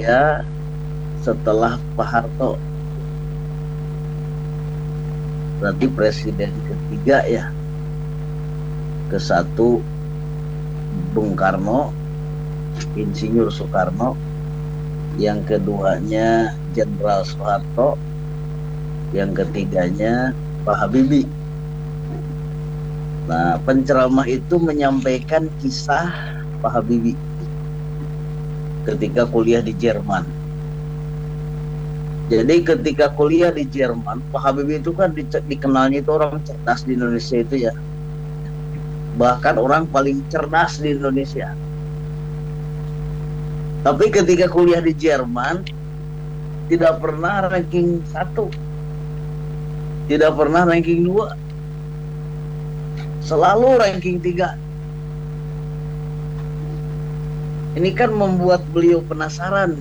ya setelah Pak Harto, berarti presiden ketiga ya. Ke-1 Bung Karno, Insinyur Soekarno, yang keduanya Jenderal Soeharto, yang ketiganya Pak Habibie. Nah, penceramah itu menyampaikan kisah Pak Habibie ketika kuliah di Jerman. Jadi ketika kuliah di Jerman, Pak Habibie itu kan dikenalnya itu orang cerdas di Indonesia itu ya. Bahkan orang paling cerdas di Indonesia. Tapi ketika kuliah di Jerman, tidak pernah ranking 1, tidak pernah ranking 2, selalu ranking 3. Ini kan membuat beliau penasaran.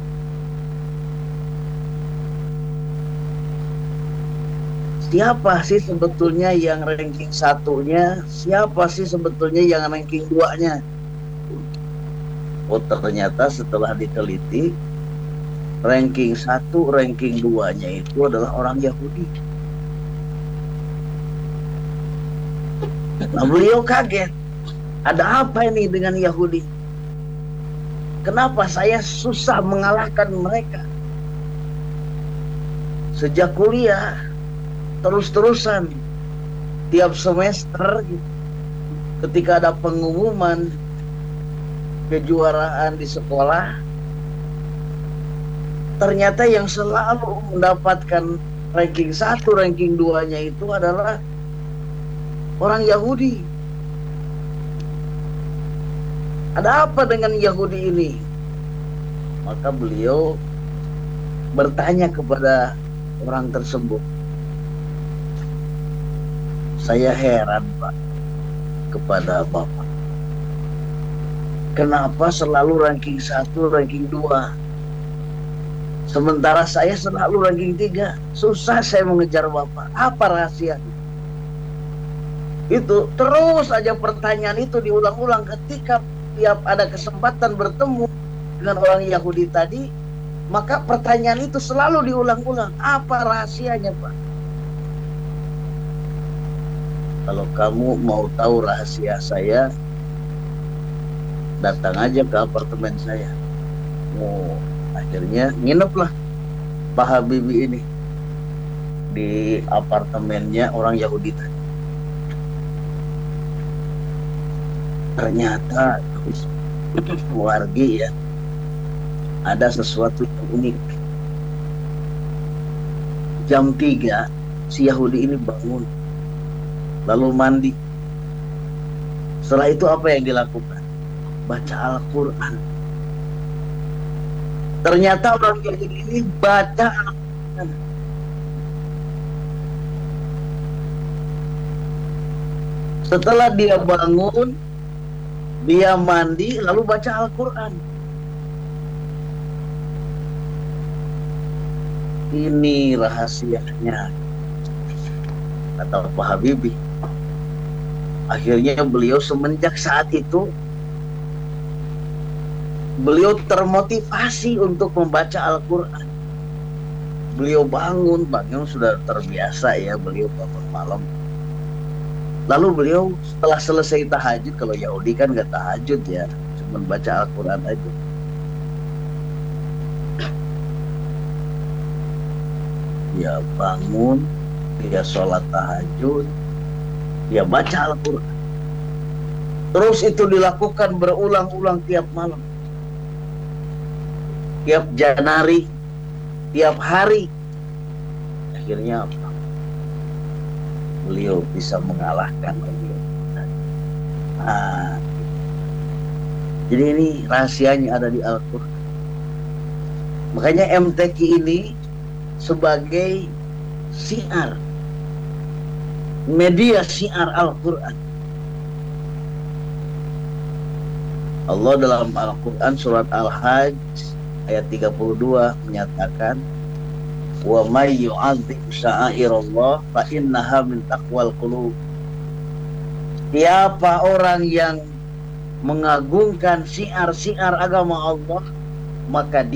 Siapa sih sebetulnya yang ranking 1-nya? Siapa sih sebetulnya yang ranking 2-nya? Oh, ternyata setelah diteliti, ranking 1, ranking 2-nya itu adalah orang Yahudi. Nah, beliau kaget. Ada apa ini dengan Yahudi? Kenapa saya susah mengalahkan mereka? Sejak kuliah, terus-terusan, tiap semester, ketika ada pengumuman kejuaraan di sekolah, ternyata yang selalu mendapatkan ranking 1, ranking 2-nya itu adalah orang Yahudi. Ada apa dengan Yahudi ini? Maka beliau bertanya kepada orang tersebut. Saya heran, Pak, kepada Bapak. Kenapa selalu ranking 1, ranking 2? Sementara saya selalu ranking 3. Susah saya mengejar Bapak. Apa rahasia? Itu terus aja pertanyaan itu diulang-ulang ketika tiap ada kesempatan bertemu dengan orang Yahudi tadi, maka pertanyaan itu selalu diulang-ulang. Apa rahasianya, Pak? Kalau kamu mau tahu rahasia saya, datang aja ke apartemen saya. Oh, akhirnya ngineplah Pak Habibie ini di apartemennya orang Yahudi tadi. Ternyata wargi ya, ada sesuatu yang unik. Jam 3 si Yahudi ini bangun, lalu mandi. Setelah itu apa yang dilakukan? Baca Al-Quran. Ternyata orang Yahudi ini baca Al-Quran. Setelah dia bangun, dia mandi, lalu baca Al-Quran. Ini rahasianya, kata Pak Habibie. Akhirnya beliau semenjak saat itu, beliau termotivasi untuk membaca Al-Quran. Beliau bangun sudah terbiasa ya, beliau bangun malam. Lalu beliau setelah selesai tahajud, kalau Yahudi kan gak tahajud ya, cuma baca Al-Quran aja. Dia bangun, dia sholat tahajud, dia baca Al-Quran. Terus itu dilakukan berulang-ulang tiap malam, tiap Januari, tiap hari. Akhirnya apa? Beliau bisa mengalahkan beliau. Nah, jadi ini rahasianya ada di Al-Quran. Makanya MTQ ini sebagai syiar, media syiar Al-Quran. Allah dalam Al-Quran surat Al-Hajj ayat 32 menyatakan, wa may yu'adzim sya'airallah fa innaha min taqwal qulub. Siapa orang yang mengagungkan syiar-syiar agama Allah, maka